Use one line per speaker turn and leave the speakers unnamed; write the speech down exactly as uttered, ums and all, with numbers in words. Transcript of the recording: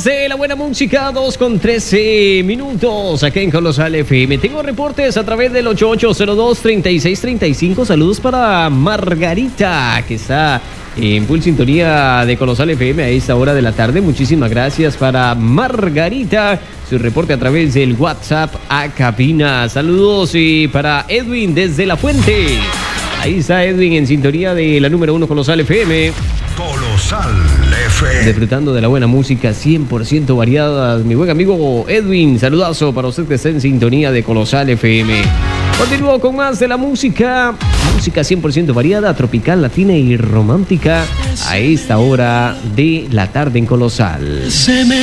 de la buena música, dos con trece minutos, aquí en Colosal F M. Tengo reportes a través del ocho ocho cero dos, treinta y seis treinta y cinco. Saludos para Margarita, que está en full sintonía de Colosal F M a esta hora de la tarde. Muchísimas gracias para Margarita. Su reporte a través del WhatsApp a cabina. Saludos y para Edwin desde La Fuente. Ahí está Edwin en sintonía de la número uno Colosal F M.
Colosal F M.
Disfrutando de la buena música cien por ciento variada. Mi buen amigo Edwin, saludazo para usted que está en sintonía de Colosal F M. Continúo con más de la música. Música cien por ciento variada, tropical, latina y romántica a esta hora de la tarde en Colosal.